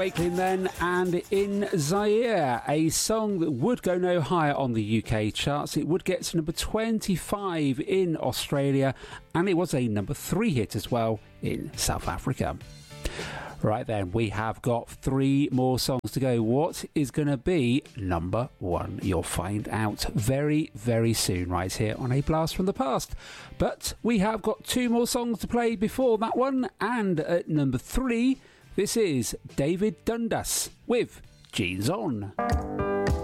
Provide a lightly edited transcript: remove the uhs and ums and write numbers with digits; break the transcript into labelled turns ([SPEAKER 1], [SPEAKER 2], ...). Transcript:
[SPEAKER 1] Wakeling then, and In Zaire, a song that would go no higher on the UK charts. It would get to number 25 in Australia, and it was a number 3 hit as well in South Africa. Right then, we have got 3 more songs to go. What is going to be number 1? You'll find out very, very soon right here on A Blast from the Past. But we have got 2 more songs to play before that one, and at number 3, this is David Dundas with Jeans On.